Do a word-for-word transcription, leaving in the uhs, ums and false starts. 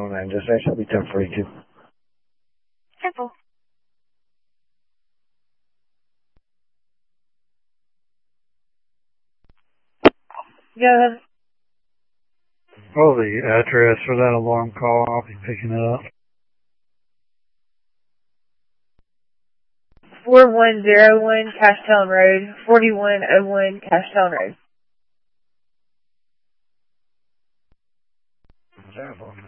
oh nine. Destination will be ten forty-two. Simple. Go ahead. Oh, the address for that alarm call, I'll be picking it up. four one zero one Cashtown Road, forty-one oh one Cashtown Road. Is that phone